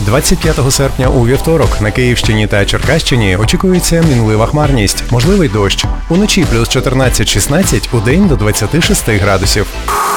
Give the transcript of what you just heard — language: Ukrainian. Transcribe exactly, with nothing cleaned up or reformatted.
двадцять п'ятого серпня у вівторок на Київщині та Черкащині очікується мінлива хмарність, можливий дощ. Уночі плюс чотирнадцять шістнадцять, удень до двадцяти шести градусів.